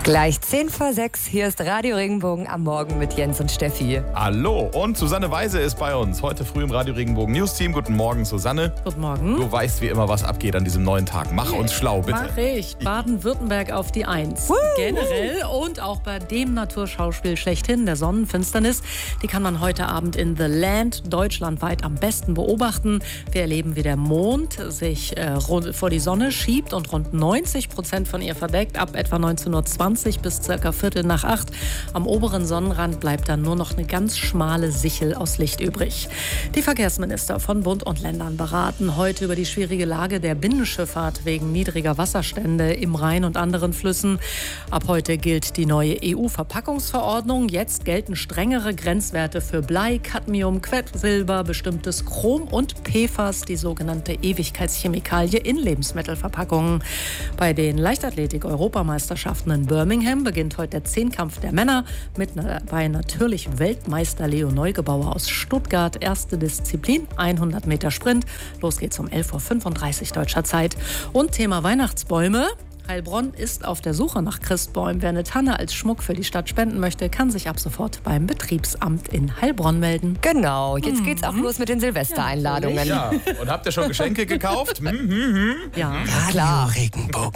Gleich 5:10, hier ist Radio Regenbogen am Morgen mit Jens und Steffi. Hallo, und Susanne Weise ist bei uns. Heute früh im Radio Regenbogen News Team. Guten Morgen, Susanne. Guten Morgen. Du weißt wie immer, was abgeht an diesem neuen Tag. Mach uns schlau, bitte. Mach ich. Baden-Württemberg auf die 1. Generell und auch bei dem Naturschauspiel schlechthin, der Sonnenfinsternis. Die kann man heute Abend in The Land deutschlandweit am besten beobachten. Wir erleben, wie der Mond sich vor die Sonne schiebt und rund 90% von ihr verdeckt. Ab etwa 19:20 bis circa 7:45. Am oberen Sonnenrand bleibt dann nur noch eine ganz schmale Sichel aus Licht übrig. Die Verkehrsminister von Bund und Ländern beraten heute über die schwierige Lage der Binnenschifffahrt wegen niedriger Wasserstände im Rhein und anderen Flüssen. Ab heute gilt die neue EU-Verpackungsverordnung. Jetzt gelten strengere Grenzwerte für Blei, Cadmium, Quecksilber, bestimmtes Chrom und PFAS, die sogenannte Ewigkeitschemikalie in Lebensmittelverpackungen. Bei den Leichtathletik-Europameisterschaften in Birmingham beginnt heute der Zehnkampf der Männer mit dabei natürlich Weltmeister Leo Neugebauer aus Stuttgart. Erste Disziplin, 100 Meter Sprint. Los geht's um 11:35 Uhr deutscher Zeit. Und Thema Weihnachtsbäume. Heilbronn ist auf der Suche nach Christbäumen. Wer eine Tanne als Schmuck für die Stadt spenden möchte, kann sich ab sofort beim Betriebsamt in Heilbronn melden. Genau, jetzt geht's auch los mit den Silvestereinladungen. Ja, und habt ihr schon Geschenke gekauft? Ja, klar. Radio Regenbogen.